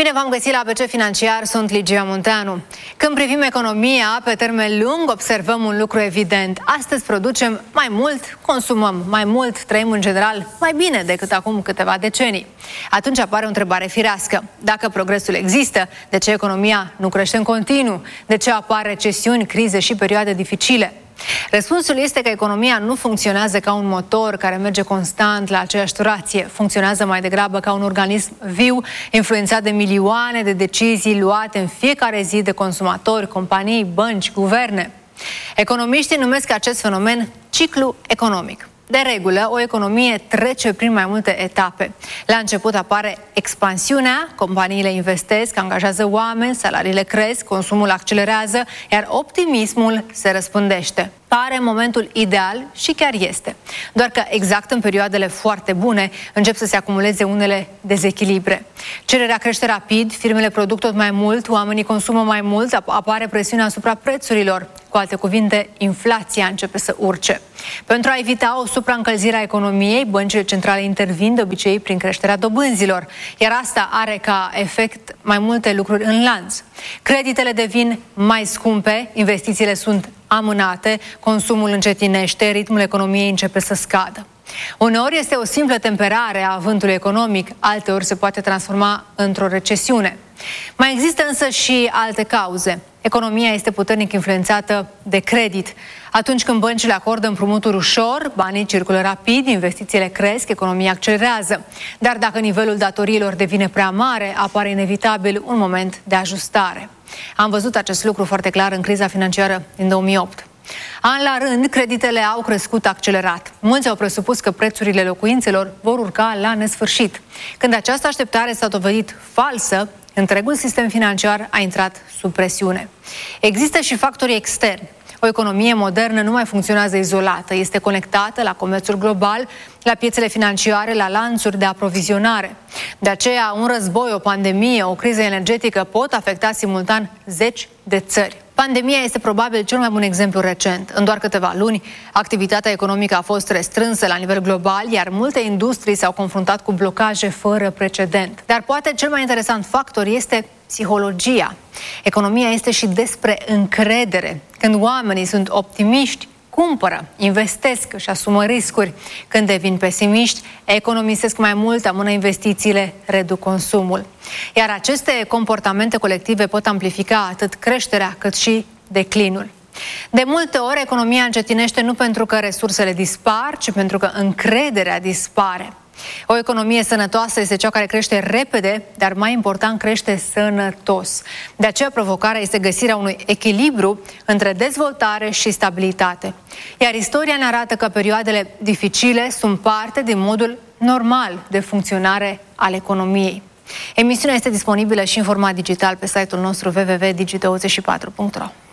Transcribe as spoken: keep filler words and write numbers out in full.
Bine v-am găsit la A B C Financiar, sunt Ligia Munteanu. Când privim economia pe termen lung, observăm un lucru evident. Astăzi producem mai mult, consumăm mai mult, trăim în general mai bine decât acum câteva decenii. Atunci apare o întrebare firească. Dacă progresul există, de ce economia nu crește în continuu? De ce apar recesiuni, crize și perioade dificile? Răspunsul este că economia nu funcționează ca un motor care merge constant la aceeași turație. Funcționează mai degrabă ca un organism viu, influențat de milioane de decizii luate în fiecare zi de consumatori, companii, bănci, guverne. Economiștii numesc acest fenomen ciclu economic. De regulă, o economie trece prin mai multe etape. La început apare expansiunea, companiile investesc, angajează oameni, salariile cresc, consumul accelerează, iar optimismul se răspândește. Pare momentul ideal și chiar este. Doar că exact în perioadele foarte bune încep să se acumuleze unele dezechilibre. Cererea crește rapid, firmele produc tot mai mult, oamenii consumă mai mult, apare presiunea asupra prețurilor. Cu alte cuvinte, inflația începe să urce. Pentru a evita o supraîncălzire a economiei, băncile centrale intervin de obicei prin creșterea dobânzilor, iar asta are ca efect mai multe lucruri în lanț. Creditele devin mai scumpe, investițiile sunt amânate, consumul încetinește, ritmul economiei începe să scadă. Uneori este o simplă temperare a vântului economic, alteori se poate transforma într-o recesiune. Mai există însă și alte cauze. Economia este puternic influențată de credit. Atunci când băncile acordă împrumuturi ușor, banii circulă rapid, investițiile cresc, economia accelerează. Dar dacă nivelul datoriilor devine prea mare, apare inevitabil un moment de ajustare. Am văzut acest lucru foarte clar în criza financiară din două mii opt. An la rând, creditele au crescut accelerat. Mulți au presupus că prețurile locuințelor vor urca la nesfârșit. Când această așteptare s-a dovedit falsă, întregul sistem financiar a intrat sub presiune. Există și factorii externi. O economie modernă nu mai funcționează izolată, este conectată la comerțul global, la piețele financiare, la lanțuri de aprovizionare. De aceea, un război, o pandemie, o criză energetică pot afecta simultan zeci de țări. Pandemia este probabil cel mai bun exemplu recent. În doar câteva luni, activitatea economică a fost restrânsă la nivel global, iar multe industrii s-au confruntat cu blocaje fără precedent. Dar poate cel mai interesant factor este psihologia. Economia este și despre încredere. Când oamenii sunt optimiști, cumpără, investesc, își asumă riscuri. Când devin pesimiști, economisesc mai mult, amână investițiile, reduc consumul. Iar aceste comportamente colective pot amplifica atât creșterea cât și declinul. De multe ori, economia încetinește nu pentru că resursele dispar, ci pentru că încrederea dispare. O economie sănătoasă este cea care crește repede, dar mai important crește sănătos. De aceea provocarea este găsirea unui echilibru între dezvoltare și stabilitate. Iar istoria ne arată că perioadele dificile sunt parte din modul normal de funcționare al economiei. Emisiunea este disponibilă și în format digital pe site-ul nostru w w w punct digi douăzeci și patru punct ro.